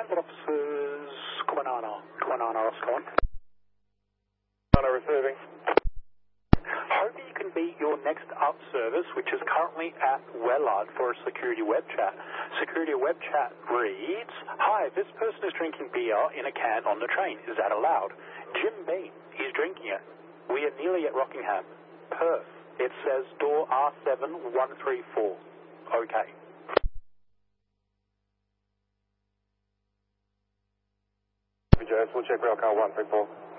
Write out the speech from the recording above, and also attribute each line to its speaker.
Speaker 1: Transit officers, Quinana, Oscar.
Speaker 2: Quinana receiving.
Speaker 1: Hoping you can beat your next up service, which is currently at Wellard for a security web chat. Security web chat reads, "Hi, this person is drinking beer in a can on the train. Is that allowed?" Jim Bean, he's drinking it. We are nearly at Rockingham. Perth. It says door R7134. Okay.
Speaker 2: Jones, we'll check rail car 134.